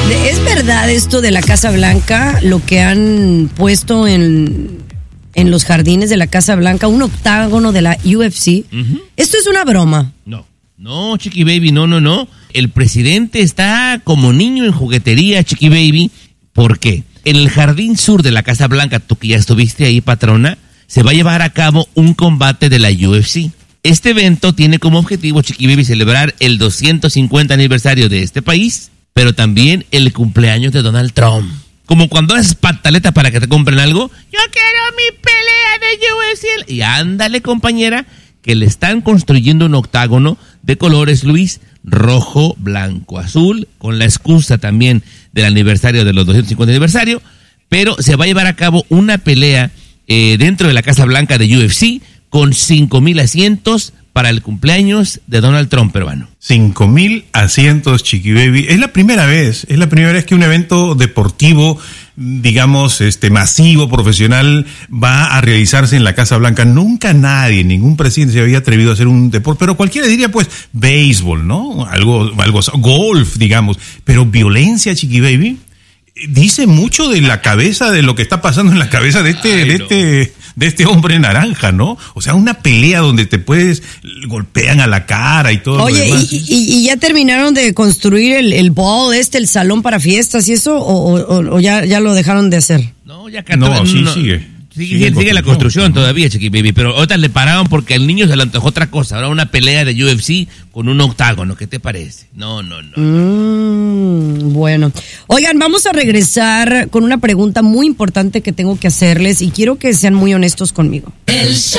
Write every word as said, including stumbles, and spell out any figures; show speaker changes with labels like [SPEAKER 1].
[SPEAKER 1] ¿Es verdad esto de la Casa Blanca, lo que han puesto en, en los jardines de la Casa Blanca, un octágono de la U F C? Uh-huh. ¿Esto es una broma?
[SPEAKER 2] No, no, Chiqui Baby, no, no, no. El presidente está como niño en juguetería, Chiqui Baby. ¿Por qué? En el jardín sur de la Casa Blanca, tú que ya estuviste ahí, patrona, se va a llevar a cabo un combate de la U F C. Este evento tiene como objetivo, Chiqui Baby, celebrar el doscientos cincuenta aniversario de este país, pero también el cumpleaños de Donald Trump. Como cuando haces pataleta para que te compren algo, yo quiero mi pelea de U F C. Y ándale, compañera, que le están construyendo un octágono de colores, Luis, rojo, blanco, azul, con la excusa también del aniversario de los doscientos cincuenta aniversario, pero se va a llevar a cabo una pelea eh, dentro de la Casa Blanca de U F C con cinco mil asientos para el cumpleaños de Donald Trump peruano.
[SPEAKER 3] Cinco mil asientos, Chiqui Baby. Es la primera vez, es la primera vez que un evento deportivo, digamos, este masivo, profesional, va a realizarse en la Casa Blanca. Nunca nadie, ningún presidente se había atrevido a hacer un deporte, pero cualquiera diría, pues, béisbol, ¿no? Algo, algo, golf, digamos. Pero violencia, Chiqui Baby, dice mucho de la cabeza, de lo que está pasando en la cabeza de este, Ay, de no. este, de este hombre naranja, ¿no? O sea, una pelea donde te puedes, golpean a la cara y todo.
[SPEAKER 1] Oye,
[SPEAKER 3] lo demás.
[SPEAKER 1] Y, y, ¿y ya terminaron de construir el, el ball este, el salón para fiestas y eso? ¿O, o, o ya, ya lo dejaron de hacer?
[SPEAKER 2] No, ya acá
[SPEAKER 3] No,
[SPEAKER 2] todo,
[SPEAKER 3] sí,
[SPEAKER 2] no,
[SPEAKER 3] sigue.
[SPEAKER 2] Sigue, sigue, sigue la construcción todavía, Chiqui Baby, pero ahorita le pararon porque al niño se le antojó otra cosa. Ahora una pelea de U F C con un octágono, ¿qué te parece? No, no, no.
[SPEAKER 1] Mm, bueno, oigan, vamos a regresar con una pregunta muy importante que tengo que hacerles y quiero que sean muy honestos conmigo.
[SPEAKER 4] El show